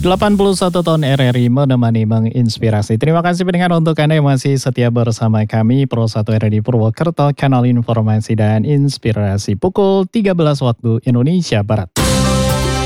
81 tahun RRI menemani menginspirasi. Terima kasih pendengar untuk Anda yang masih setia bersama kami Pro 1 RRI Purwokerto, kanal informasi dan inspirasi pukul 13 waktu Indonesia Barat.